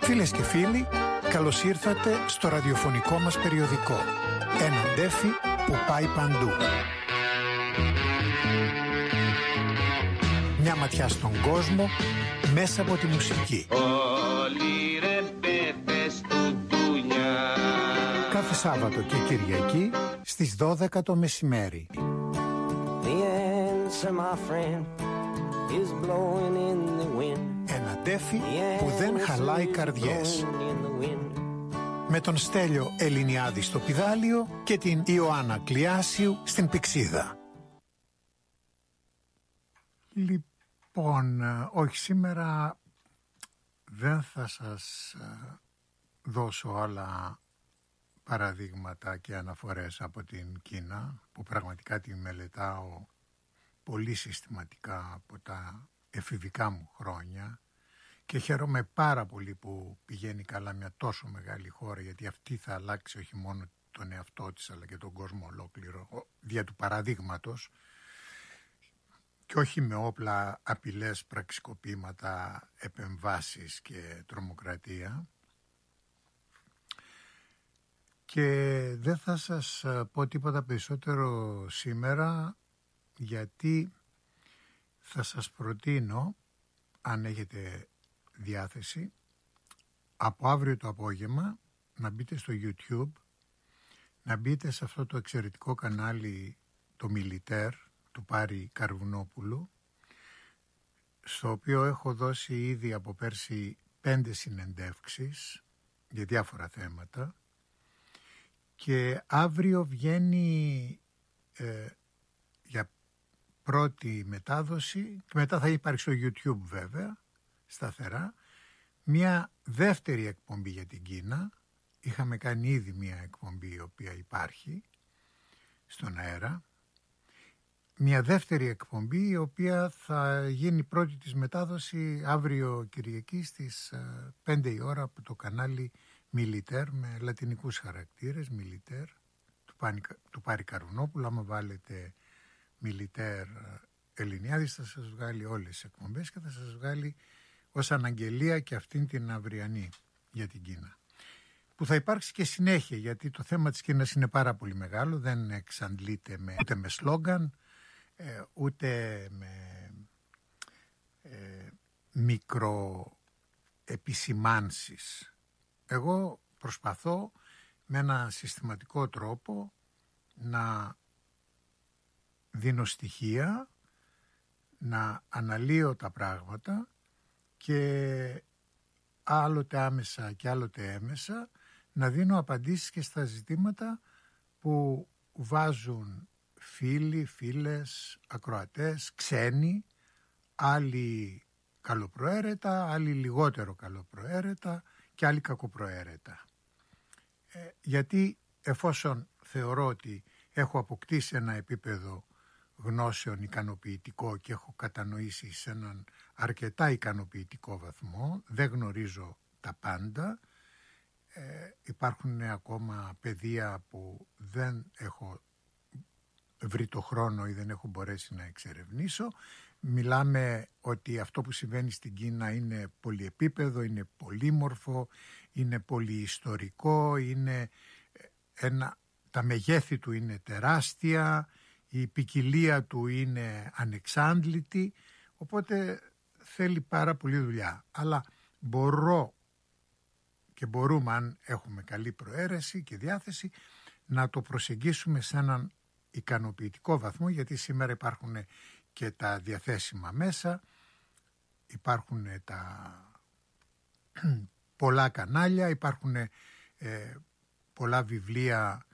Φίλες και φίλοι, καλώς ήρθατε στο ραδιοφωνικό μας περιοδικό. Ένα ντέφι που πάει παντού. Μια ματιά στον κόσμο μέσα από τη μουσική. Όλοι ρεμπέτες του ντουνιά. Κάθε Σάββατο και Κυριακή στις 12 το μεσημέρι. Ένα ντέφι που δεν χαλάει καρδιές. Με τον Στέλιο Ελληνιάδη στο πηδάλιο και την Ιωάννα Κλιάσιου στην πηξίδα. Λοιπόν, όχι, σήμερα δεν θα σας δώσω άλλα παραδείγματα και αναφορές από την Κίνα, που πραγματικά τη μελετάω πολύ συστηματικά από τα εφηβικά μου χρόνια και χαίρομαι πάρα πολύ που πηγαίνει καλά μια τόσο μεγάλη χώρα, γιατί αυτή θα αλλάξει όχι μόνο τον εαυτό της αλλά και τον κόσμο ολόκληρο δια του παραδείγματος και όχι με όπλα, απειλές, πραξικοπήματα, επεμβάσεις και τρομοκρατία. Και δεν θα σας πω τίποτα περισσότερο σήμερα, γιατί θα σας προτείνω, αν έχετε διάθεση, από αύριο το απόγευμα να μπείτε στο YouTube, να μπείτε σε αυτό το εξαιρετικό κανάλι, το Μιλιτέρ, του Πάρη Καρβουνόπουλου, στο οποίο έχω δώσει ήδη από πέρσι 5 συνεντεύξεις για διάφορα θέματα, και αύριο βγαίνει για πρώτη μετάδοση, και μετά θα υπάρχει στο YouTube βέβαια σταθερά μια δεύτερη εκπομπή για την Κίνα. Είχαμε κάνει ήδη μια εκπομπή η οποία υπάρχει στον αέρα, μια δεύτερη εκπομπή η οποία θα γίνει πρώτη της μετάδοση αύριο Κυριακή στις 5 η ώρα από το κανάλι Μιλιτέρ, με λατινικούς χαρακτήρες, Μιλιτέρ του Πάρη Καρβουνόπουλου. Άμα βάλετε Μιλιτέρ Ελληνιάδης θα σας βγάλει όλες τις εκπομπές και θα σας βγάλει ως αναγγελία και αυτήν την αυριανή για την Κίνα, που θα υπάρξει και συνέχεια, γιατί το θέμα της Κίνας είναι πάρα πολύ μεγάλο, δεν εξαντλείται ούτε με σλόγγαν ούτε με μικροεπισημάνσεις. Εγώ προσπαθώ με ένα συστηματικό τρόπο να δίνω στοιχεία, να αναλύω τα πράγματα και άλλοτε άμεσα και άλλοτε έμεσα να δίνω απαντήσεις και στα ζητήματα που βάζουν φίλοι, φίλες, ακροατές, ξένοι, άλλοι καλοπροαίρετα, άλλοι λιγότερο καλοπροαίρετα και άλλοι κακοπροαίρετα. Γιατί εφόσον θεωρώ ότι έχω αποκτήσει ένα επίπεδο γνώσεων ικανοποιητικό και έχω κατανοήσει σε έναν αρκετά ικανοποιητικό βαθμό, δεν γνωρίζω τα πάντα, υπάρχουν ακόμα πεδία που δεν έχω βρει το χρόνο ή δεν έχω μπορέσει να εξερευνήσω. Μιλάμε ότι αυτό που συμβαίνει στην Κίνα είναι πολυεπίπεδο, είναι πολύμορφο, είναι πολυιστορικό, είναι τα μεγέθη του είναι τεράστια, η ποικιλία του είναι ανεξάντλητη, οπότε θέλει πάρα πολύ δουλειά. Αλλά μπορώ και μπορούμε, αν έχουμε καλή προαίρεση και διάθεση, να το προσεγγίσουμε σε έναν ικανοποιητικό βαθμό, γιατί σήμερα υπάρχουν και τα διαθέσιμα μέσα, υπάρχουν τα πολλά κανάλια, υπάρχουν πολλά βιβλία